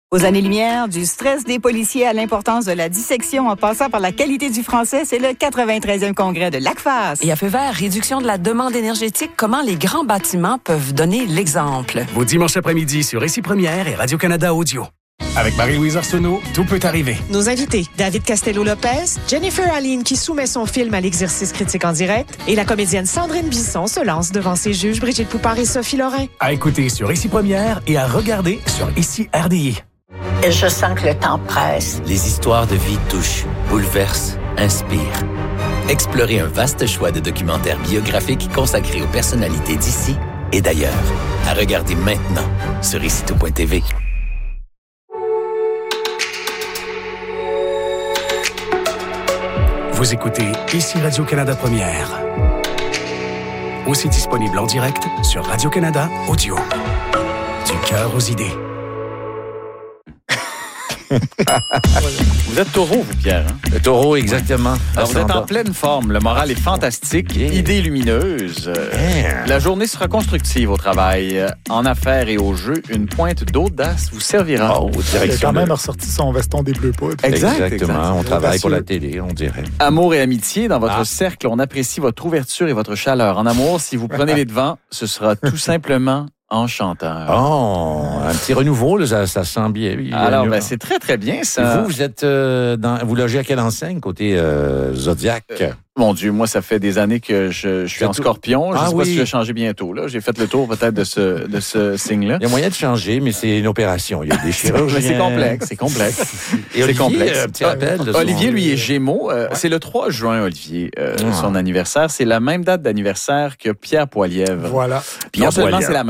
Aux années-lumière, du stress des policiers à l'importance de la dissection en passant par la qualité du français, c'est le 93e congrès de l'ACFAS. Et à feu vert, réduction de la demande énergétique, comment les grands bâtiments peuvent donner l'exemple. Vos dimanches après-midi sur Ici Première et Radio-Canada Audio. Avec Marie-Louise Arsenault, tout peut arriver. Nos invités, David Castello-Lopez, Jennifer Aline qui soumet son film à l'exercice critique en direct et la comédienne Sandrine Bisson se lance devant ses juges Brigitte Poupard et Sophie Lorrain. À écouter sur Ici Première et à regarder sur Ici RDI. Et je sens que le temps presse. Les histoires de vie touchent, bouleversent, inspirent. Explorez un vaste choix de documentaires biographiques consacrés aux personnalités d'ici et d'ailleurs. À regarder maintenant sur icitout.tv. Vous écoutez Ici Radio-Canada Première. Aussi disponible en direct sur Radio-Canada Audio. Du cœur aux idées. Vous êtes taureau, vous, Pierre. Hein? Le taureau, exactement. Alors, vous êtes en pleine forme. Le moral est fantastique. Idée lumineuse. La journée sera constructive au travail. En affaires et au jeu, une pointe d'audace vous servira. Oh, Il a quand même ressorti son veston des Bleus Poudres. Exactement. On travaille pour la télé, on dirait. Amour et amitié, dans votre cercle, on apprécie votre ouverture et votre chaleur. En amour, si vous prenez les devants, ce sera tout simplement enchanteur. Oh, un petit renouveau, là, ça sent bien. Alors, c'est très, très bien, ça. Et vous êtes vous logez à quelle enseigne, côté Zodiac? Mon Dieu, moi, ça fait des années que je suis en scorpion. Je ne sais pas si je vais changer bientôt. Là. J'ai fait le tour peut-être de ce signe-là. Il y a moyen de changer, mais c'est une opération. Il y a des chirurgiens. C'est complexe. Et Olivier, complexe. Petit rappel de Olivier, lui, est Gémeaux. C'est le 3 juin, Olivier, son anniversaire. C'est la même date d'anniversaire que Pierre Poilievre. Voilà. Puis non seulement c'est la